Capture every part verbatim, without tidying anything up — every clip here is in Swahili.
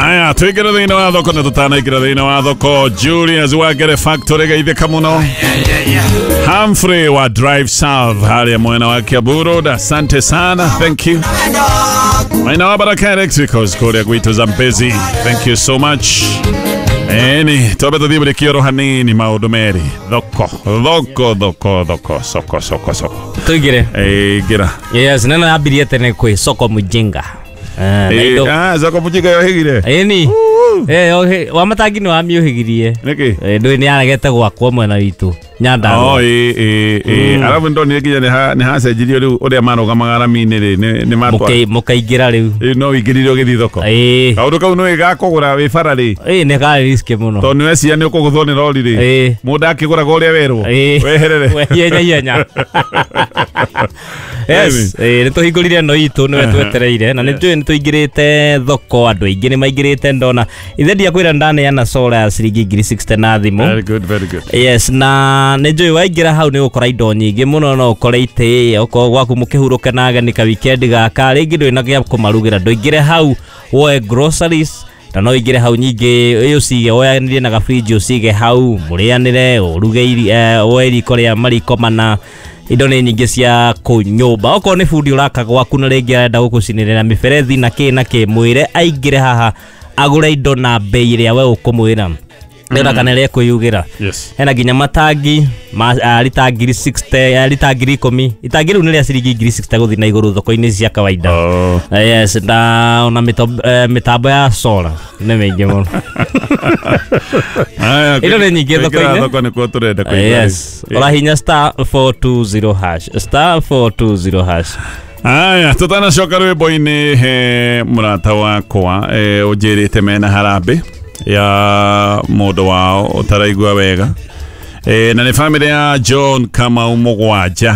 Aya, twikira thina wa thoko na tutana ikira thina wa thoko. Julius wa Gere Factory gaithika muno. Humphrey wa Drive South hali ya mwena wa Kiaburo. Asante sana, thank you. Maina wa Baraka Electricals kule kwitu Zambezi, thank you so much. Eni, tobe tudhibuli kioro hanini maudumeri. Dhoko, dhoko, dhoko, dhoko, soko, soko, soko. Tuigire. Eh, gira. Yes, nana abiria tene kwe soko mujinga. Eh, ah, soko mujinga yo higire. Eni. Eh, ohe, wamatagi no ami ohigirie. Niki? Eh, ndo ni aragete gwakwa mwena witu. Nyanda. Oh, eh, eh, eh. Arabu ndo ni kinya ne ha ne ha sejirio riu uri amano gamagara mine ri ne ne matwa. Mukai mukaigira riu. Eh, no igiririo githi thoko. Eh. Kaundu kau no igakugura wi fara ri. Eh, ne ka risk muno. To niwe cia ni ukuguthwo ni rori ri. Eh. Muda akigura goria werwo. Weherere. We yenya yenya. Yes, eh nito higurire no itu no twetereire na nitwe nituingirite thoko andu aingi ni maingirite ndona ithendi akwira ndane yana solar ciringi ngiri sixty na thimu. Very good, very good. Yes, na nitwe waingira hau ni ukora indo nyingi muno no ukore ite oko gwaku mukihuruka naga ni ka weekend gaka ringi ndwi na gya kumarugira ndoingire hau woe groceries na no igire hau nyingi uyu sige oyanire na ga fridge usige hau murianire uruge iri oeri korea mariko mana indo ni nyingi cia kunyumba oko ni food uraka gwaku na ringi arenda gukucinirira miberethi na ki na ki mwire aingire haha agure indo na bei ria we ukumwira nenda kanele kuyugira. Yes. Hena ginya matangi ma uh, lita ngiri sixty uh, lita ngiri kumi itangiri unele ciringi ngiri sixty guthi na iguru thoko-ini cia kawaida. Oh. Uh, yes, na ona mitambo uh, mitambo ya solar ne mengi muno. Aya, ilo ni nyingi thoko-ini. Thoko ni kuturenda kwa. Yes. Ora hinya star four two zero hash star four two zero hash. Aya, tutana shoka rwimbo-ini he murata wakwa e ujirite mena harambe ya modo wao utaraigua wega e na ni family ya John Kamau Mugwaja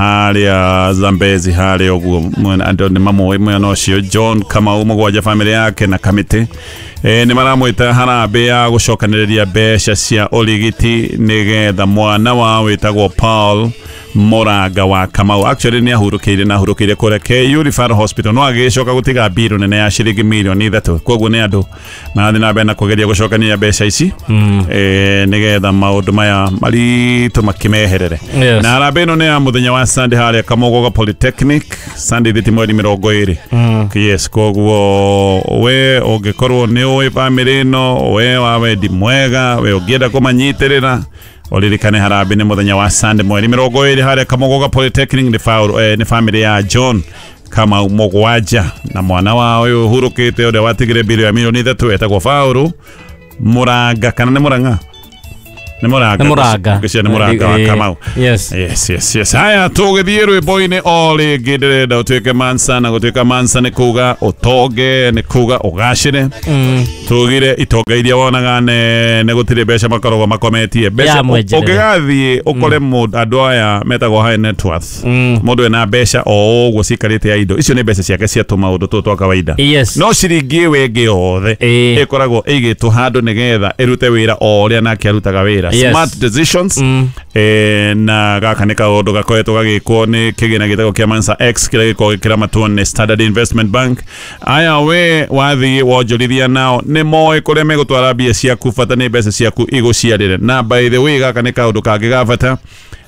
haria Zambezi haria oguo mwana ando ni mamo mwana ocio John Kamau Mugwaja family yake na kamite e ni maramwita harambe ya gucokaniriria besha cia origiti nigetha mwana wa witagwo Paul Moraga wa Kamau actually ni ahurukiire na ahurukiire kore K U Referral Hospital no agicoka gutiga biro nene ya ciringi milioni ithatu koguo ni andu marathi na bena kugeria gucokania besha ici mm. eh nigetha maundu maya mari tumakimeherere. Yes. Na arabe no ni muthenya wa Sunday haria Kamogoga Polytechnic Sunday thiti mweri mirongo iri. Mm. Yes, koguo we ungikorwo ni uwi family no we wa wendi mwega we ungienda kumanyitirira olirikane harambe ni muthenya wa Sunday mweri mirongo iri haria Kamogoga Polytechnic ni fa eh, ni family ya John Kamau Mugwaja na mwana wao uyu hurukite ode watigire biro ya milioni ithatu etagwo Fauru Muraga kana ni Muranga ni Muraga ni Muraga kishia ni Muraga wa Kamau. Yes, yes, yes, yes. Haya tugithie rwimbo-ini oli gidirenda utuike mansa na gutuika mansa ni kuga utoge ni kuga ugashire mm. tugire itonga iria wonaga ne ne gutire besha makorogo makometie besha ukigathie ukore mundu andu aya metagwo high net worth mundu ena besha o uguo cikarite ya indo icio ni besha ciake cia tumaundu tu twa kawaida. Yes. No ciringi wenge othe ikoragwo igitwo handu nigetha irute wira o uria nake arutaga wira. Yes. Smart decisions mm. eh, na gaka ni kaundu gakoretwo gagikwo ni kigina gitagwo kia Mansa X kira gikwo gikira matuo ni Standard Investment Bank. Aya we wathi wonjorithia nao ni moe kuria megutwara bia ciaku bata ni mbeca ciaku iguciarire. Na by the way gaka ni kaundu kangi gabata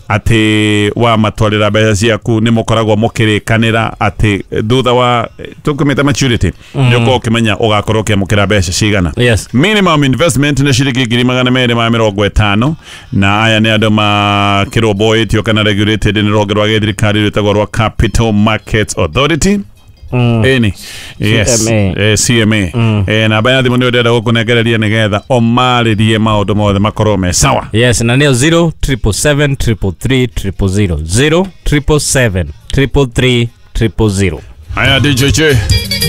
ati wa matwarira mbeca ciaku ni mukoragwo mukirikanira ati thutha wa tukumita maturity nyoko ukimenya ugakorwo kiamukira mbeca cigana. Yes. Minimum investment ni ciringi ngiri magana meri ma mirongo itano na aya ni andu makiromboitio kana regulated ni rwonge rwa githirikari rwitagwo rwa Capital Markets Authority. Mm. Eni. Yes. C M A. Eh, C M A. Mm. Eh, na baya thimu ni ndenda gukunegereria nigetha omaririe maundu mothe makorwo me sawa. Yes, na nio zero triple seven triple three triple zero zero triple seven triple three triple zero. Haya D J J.